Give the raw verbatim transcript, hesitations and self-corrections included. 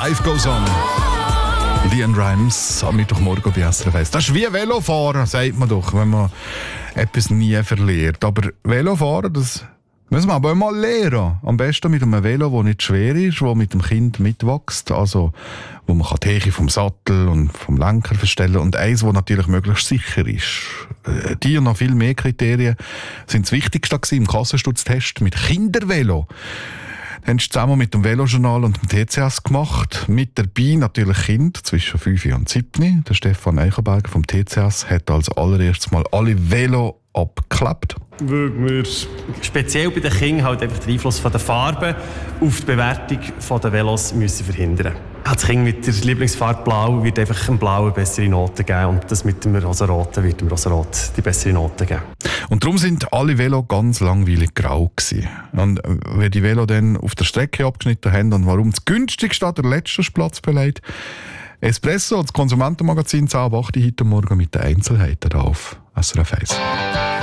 Life goes on. Leon Rimes am Mittwochmorgen bei S R F eins. Das ist wie Velofahren, sagt man doch, wenn man etwas nie verliert. Aber Velofahren, das müssen wir aber mal lernen. Am besten mit einem Velo, das nicht schwer ist, das mit dem Kind mitwächst. Also, wo man die Höhe vom Sattel und vom Lenker verstellen und eins, das natürlich möglichst sicher ist. Die und noch viel mehr Kriterien sind das Wichtigste im Kassenstutztest mit Kindervelo. Haben sie zusammen mit dem Velojournal und dem T C S gemacht. Mit dabei natürlich Kinder zwischen fünf und sieben. Der Stefan Eichenberger vom T C S hat als allererstes mal alle Velo abgeklebt. Weil wir speziell bei den Kindern halt einfach den Einfluss von der Farbe auf die Bewertung der Velos müssen verhindern. Das Kind mit der Lieblingsfarbe Blau wird einfach dem Blauen bessere Noten geben und das mit dem Rosaroten wird dem Rosarot die bessere Noten geben. Und darum sind alle Velo ganz langweilig grau gewesen. Und wenn die Velo dann auf der Strecke abgeschnitten haben und warum das günstigste der letzte Platz belegt, Espresso, das Konsumentenmagazin, zehn ab acht heute Morgen mit den Einzelheiten auf S R F eins.